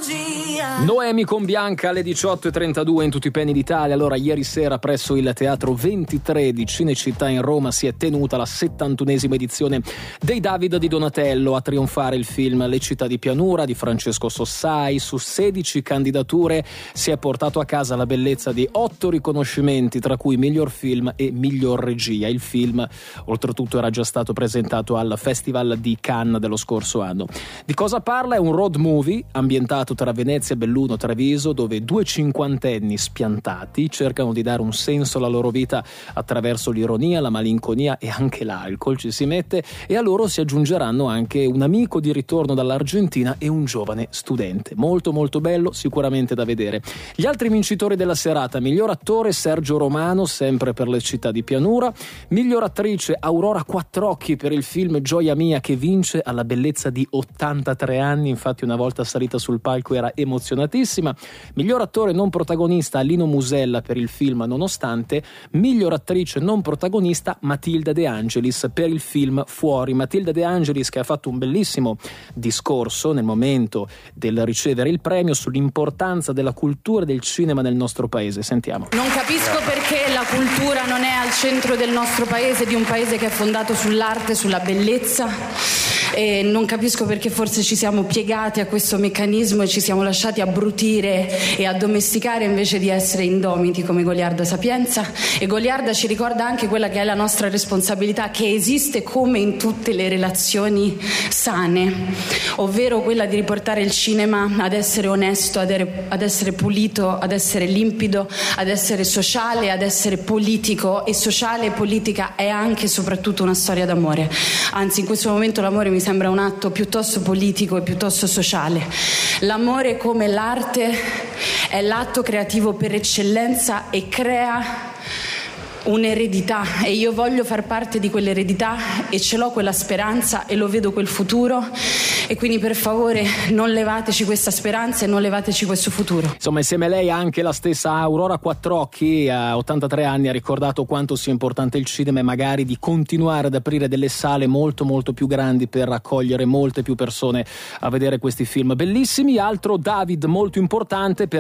Noemi con Bianca alle 18:32 in tutti i penny d'Italia. Allora, ieri sera presso il Teatro 23 di Cinecittà in Roma si è tenuta la 71esima edizione dei David di Donatello. A trionfare il film Le città di pianura di Francesco Sossai. Su 16 candidature si è portato a casa la bellezza di 8 riconoscimenti, tra cui miglior film e miglior regia. Il film, oltretutto, era già stato presentato al Festival di Cannes dello scorso anno. Di cosa parla? È un road movie ambientato tra Venezia e Belluno Treviso, dove due cinquantenni spiantati cercano di dare un senso alla loro vita attraverso l'ironia, la malinconia e anche l'alcol ci si mette, e a loro si aggiungeranno anche un amico di ritorno dall'Argentina e un giovane studente. Molto molto bello, sicuramente da vedere. Gli altri vincitori della serata: miglior attore Sergio Romano, sempre per Le città di pianura; miglior attrice Aurora Quattrocchi per il film Gioia mia, che vince alla bellezza di 83 anni, infatti una volta salita sul palco era emozionatissima. Miglior attore non protagonista Lino Musella per il film Nonostante. Miglior attrice non protagonista Matilda De Angelis per il film Fuori. Matilda De Angelis, che ha fatto un bellissimo discorso nel momento del ricevere il premio sull'importanza della cultura e del cinema nel nostro paese. Sentiamo. Non capisco perché la cultura non è al centro del nostro paese, di un paese che è fondato sull'arte, sulla bellezza, e non capisco perché forse ci siamo piegati a questo meccanismo e ci siamo lasciati abbrutire e addomesticare invece di essere indomiti come Goliarda Sapienza. E Goliarda ci ricorda anche quella che è la nostra responsabilità, che esiste come in tutte le relazioni sane, ovvero quella di riportare il cinema ad essere onesto, ad essere pulito, ad essere limpido, ad essere sociale, ad essere politico. E sociale e politica è anche e soprattutto una storia d'amore. Anzi, in questo momento l'amore mi sembra un atto piuttosto politico e piuttosto sociale. L'amore, come l'arte, è l'atto creativo per eccellenza e crea un'eredità, e io voglio far parte di quell'eredità e ce l'ho quella speranza e lo vedo quel futuro, e quindi per favore non levateci questa speranza e non levateci questo futuro. Insomma, insieme a lei anche la stessa Aurora Quattrocchi, a 83 anni, ha ricordato quanto sia importante il cinema e magari di continuare ad aprire delle sale molto molto più grandi per accogliere molte più persone a vedere questi film bellissimi. Altro David molto importante per